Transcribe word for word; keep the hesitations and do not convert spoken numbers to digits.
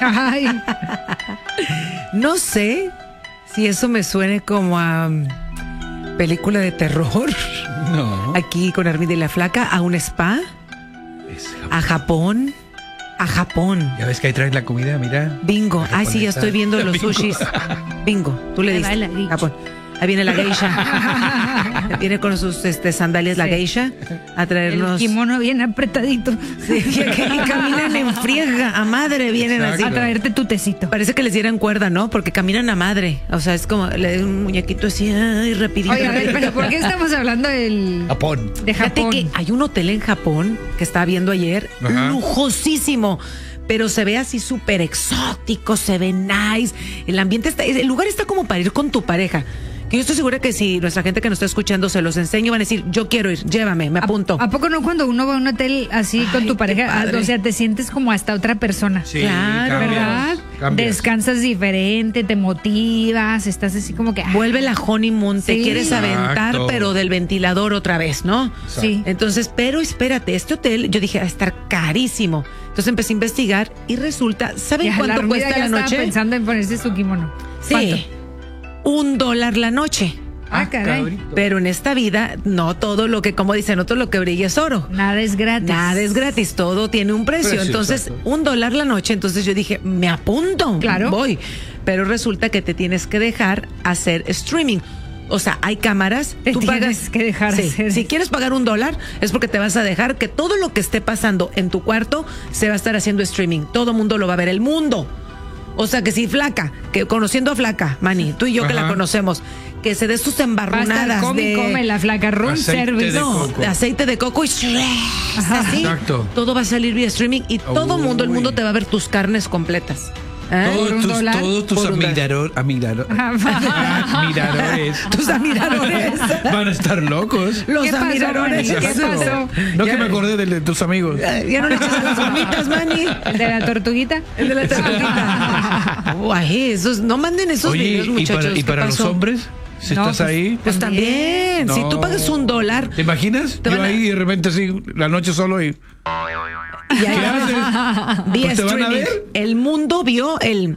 Ay. No sé si eso me suene como a um, película de terror. No. Aquí con Armida y la Flaca, a un spa, Es Japón. a Japón, a Japón. Ya ves que ahí traes la comida, mira. Bingo. Ay, sí, ya japonesa. estoy viendo los Bingo. sushis. Bingo. Tú le Ahí va diste. la geisha. Japón. Ahí viene la geisha. Viene con sus este, sandalias la Sí. geisha a El traernos. kimono bien apretadito. Sí, que, que caminan en friega, a madre vienen Exacto. A así. traerte tu tecito. Parece que les dieran cuerda, ¿no? Porque caminan a madre. O sea, es como le dan un muñequito así, ay, rapidito. Oye, a ver, pero ¿por qué estamos hablando del, Japón. de Fíjate Japón? que hay un hotel en Japón que estaba viendo ayer, Ajá. lujosísimo, pero se ve así súper exótico, se ve nice. El ambiente está, el lugar está como para ir con tu pareja. Que yo estoy segura que si nuestra gente que nos está escuchando se los enseño, van a decir, yo quiero ir, llévame, me apunto. ¿A poco no cuando uno va a un hotel así con Ay, tu qué pareja? padre. O sea, te sientes como hasta otra persona. Sí, Claro, cambias, ¿Verdad? cambias. Descansas diferente, te motivas, estás así como que... ah, Vuelve la honeymoon, te Sí. quieres aventar, Exacto. pero del ventilador otra vez, ¿no? Sí. Entonces, pero espérate, este hotel, yo dije, va a estar carísimo. Entonces empecé a investigar y resulta, ¿saben Ya, cuánto Armida cuesta ya la estaba noche? pensando en ponerse su kimono. Sí, ¿Cuánto? un dólar la noche. Ah, caray. cabrito. Pero en esta vida, no todo lo que, como dicen, no todo lo que brilla es oro. Nada es gratis. Nada es gratis, todo tiene un precio. Precio, Entonces, exacto. un dólar la noche. Entonces yo dije, me apunto, Claro. voy. Pero resulta que te tienes que dejar hacer streaming. O sea, hay cámaras. Te tienes que dejar Sí, hacer. Si quieres pagar un dólar, es porque te vas a dejar que todo lo que esté pasando en tu cuarto se va a estar haciendo streaming. Todo mundo lo va a ver, el mundo. O sea, que si Flaca, que conociendo a Flaca, Mani, tú y yo que la Ajá. conocemos, que se dé sus Va a embarrunadas estar come, de... come la flaca room Aceite service. de No, coco. de aceite de coco y así. Exacto. Todo va a salir vía streaming y todo Uy. mundo, el mundo te va a ver tus carnes completas. ¿Eh? Todos ¿Por un tus, dólar? todos tus Por un dólar. amigdaro- amigdaro- admiradores Tus admiradores. van a estar locos. Los ¿Qué pasó, admiradores. Manny? ¿Qué pasó? No Ya- que me acordé de, de tus amigos. Ya no le echas a las gomitas, Manny. ¿El de la tortuguita? El de la tortuguita. Uy, esos, no manden esos Oye, videos, ¿y muchachos. para, y ¿qué para los pasó? hombres? Si No, estás pues, ahí. Pues también, si No. tú pagas un dólar, ¿Te imaginas? Te Yo van a- ahí de repente así, la noche solo y... ya ¿Qué haces? vía Pues te van a streaming. ver. El mundo vio el